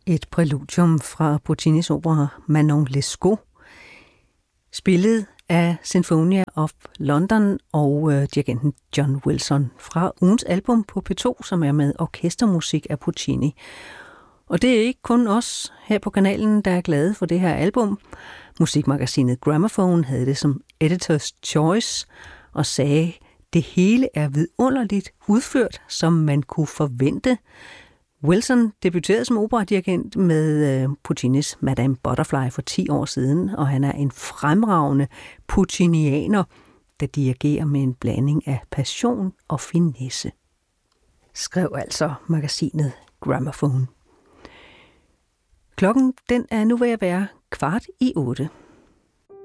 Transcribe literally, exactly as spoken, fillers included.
Et præludium fra Puccinis opera Manon Lescaut, spillet af Sinfonia of London og øh, dirigenten John Wilson fra ugens album på P to, som er med orkestermusik af Puccini. Og det er ikke kun os her på kanalen, der er glade for det her album. Musikmagasinet Gramophone havde det som Editor's Choice og sagde, det hele er vidunderligt udført, som man kunne forvente. Wilson debuterede som operadirigent med uh, Puccinis Madame Butterfly for ti år siden, og han er en fremragende puccinianer, der dirigerer med en blanding af passion og finesse. Skrev altså magasinet Gramophone. Klokken den er nu ved at være kvart i otte.